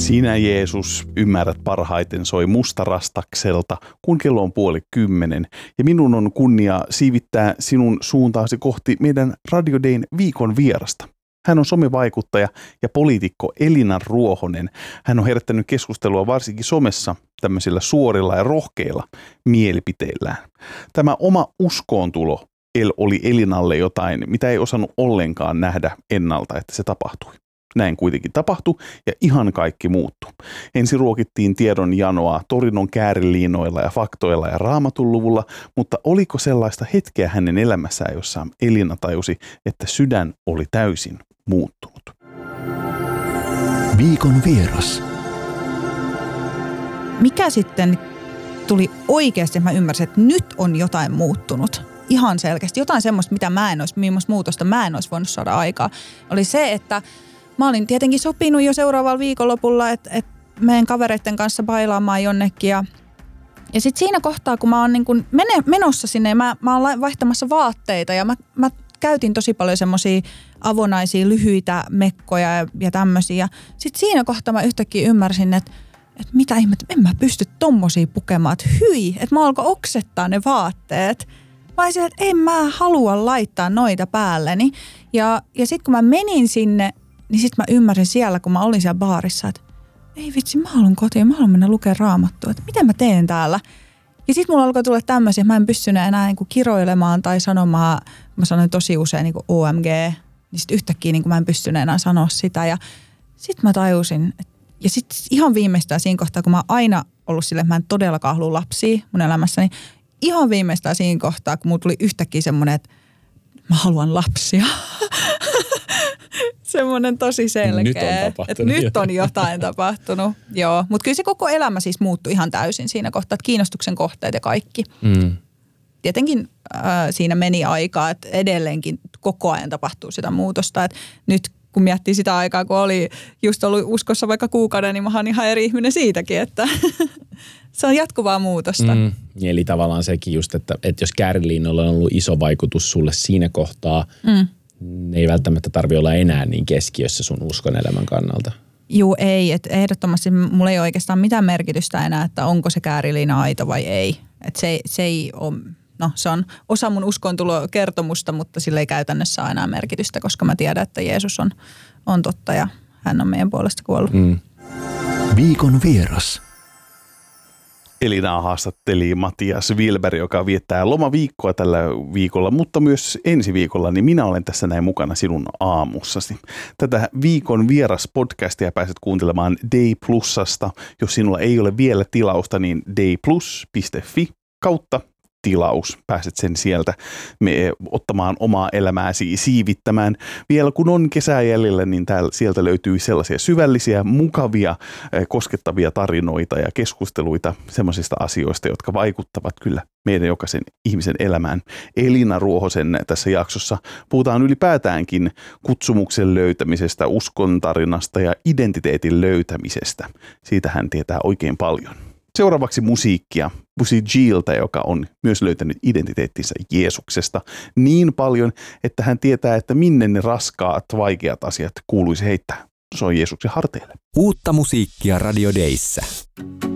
Sinä, Jeesus, ymmärrät parhaiten, soi mustarastakselta, kun kello on 9:30, ja minun on kunnia siivittää sinun suuntaasi kohti meidän Radio Dayn viikon vierasta. Hän on somevaikuttaja ja poliitikko Elina Ruohonen. Hän on herättänyt keskustelua varsinkin somessa tämmöisillä suorilla ja rohkeilla mielipiteillään. Tämä oma uskoontulo oli Elinalle jotain, mitä ei osannut ollenkaan nähdä ennalta, että se tapahtui. Näin kuitenkin tapahtui ja ihan kaikki muuttui. Ensin ruokittiin tiedon janoa Torinon kääriliinoilla ja faktoilla ja Raamatun luvulla, mutta oliko sellaista hetkeä hänen elämässään, jossa Elina tajusi, että sydän oli täysin muuttunut? Viikon vieras. Mikä sitten tuli oikeasti, mä ymmärsin, että nyt on jotain muuttunut. Ihan selkeästi. Jotain semmoista, mitä millaista muutosta mä en olisi voinut saada aikaa. Oli se, että mä olin tietenkin sopinut jo seuraavalla viikonlopulla, että menen kavereiden kanssa bailaamaan jonnekin. Ja sitten siinä kohtaa, kun mä oon niin kun menossa sinne ja mä oon vaihtamassa vaatteita ja mä käytin tosi paljon semmosia avonaisia lyhyitä mekkoja ja tämmöisiä. Sitten siinä kohtaa mä yhtäkkiä ymmärsin, että mitä ihmettä, en mä pysty tommosia pukemaan. Että hyi, että mä alkoi oksettaa ne vaatteet. Mä olisin, että en mä halua laittaa noita päälleni. Ja sitten kun mä menin sinne, niin sitten mä ymmärsin siellä, kun mä olin siellä baarissa, että ei vitsi, mä haluan kotiin, mä haluan mennä lukemaan Raamattua, että mitä mä teen täällä. Ja sitten mulla alkoi tulla tämmöisiä, että mä en pystynyt enää niinku kiroilemaan tai sanomaan, mä sanoin tosi usein niinku OMG, niin sitten yhtäkkiä niinku mä en pystynyt enää sanoa sitä. Ja sitten mä tajusin, ja sitten ihan viimeistään siinä kohtaa, kun mä oon aina ollut silleen, että mä en todellakaan halua lapsia mun elämässäni, ihan viimeistään siinä kohtaa, kun mulla tuli yhtäkkiä semmoinen, että mä haluan lapsia. Semmoinen tosi selkeä, että nyt on jotain tapahtunut. Joo, mutta kyllä se koko elämä siis muuttui ihan täysin siinä kohtaa, että kiinnostuksen kohteet ja kaikki. Tietenkin siinä meni aikaa, että edelleenkin koko ajan tapahtuu sitä muutosta. Että nyt kun miettii sitä aikaa, kun oli just ollut uskossa vaikka kuukauden, niin mä oon ihan eri ihminen siitäkin, että se on jatkuvaa muutosta. Eli tavallaan sekin just, että jos kääriliinoilla on ollut iso vaikutus sulle siinä kohtaa, ne ei välttämättä tarvitse olla enää niin keskiössä sun uskon elämän kannalta. Juu, ei. Että ehdottomasti mulla ei oikeastaan mitään merkitystä enää, että onko se kääriliina aito vai ei. Että se ei ole, no se on osa mun uskontulokertomusta, mutta sillä ei käytännössä ole enää merkitystä, koska mä tiedän, että Jeesus on totta ja hän on meidän puolesta kuollut. Viikon vieras. Elinaa haastatteli Matias Wilberg, joka viettää lomaviikkoa tällä viikolla, mutta myös ensi viikolla, niin minä olen tässä näin mukana sinun aamussasi. Tätä Viikon vieras podcastia pääset kuuntelemaan Day Plusasta. Jos sinulla ei ole vielä tilausta, niin dayplus.fi kautta tilaus. Pääset sen sieltä ottamaan omaa elämääsi siivittämään. Vielä kun on kesää jäljellä, niin sieltä löytyy sellaisia syvällisiä, mukavia, koskettavia tarinoita ja keskusteluita semmoisista asioista, jotka vaikuttavat kyllä meidän jokaisen ihmisen elämään. Elina Ruohosen tässä jaksossa puhutaan ylipäätäänkin kutsumuksen löytämisestä, uskon tarinasta ja identiteetin löytämisestä. Siitä hän tietää oikein paljon. Seuraavaksi musiikkia Pussy Giltä, joka on myös löytänyt identiteettinsä Jeesuksesta niin paljon, että hän tietää, että minne ne raskaat, vaikeat asiat kuuluisi heittää. Se on Jeesuksen harteille. Uutta musiikkia Radio Dayssä.